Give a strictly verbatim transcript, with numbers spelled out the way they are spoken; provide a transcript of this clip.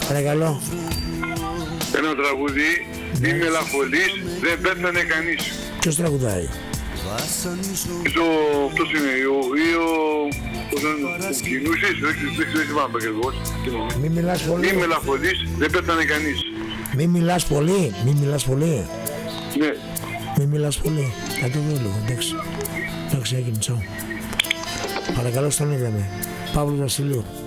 Παρακαλώ. Ένα τραγούδι, μη μελαγχολείς, δεν πέθανε κανείς. Ποιος τραγουδάει? Το, ποιος είναι, ο, ή ο, ο Κινούσης, δεν θυμάμαι ακριβώς. Μη μιλάς πολύ. Μη μελαγχολείς, δεν πέθανε κανείς. Μη μιλάς πολύ, μη μιλάς πολύ. Ναι. Μη μιλάς πολύ. Θα το δω λίγο, εντάξει. Εντάξει, έγινε, τσάου. Παρακαλώ, στον είδαμε. Παύλος Βασιλείου.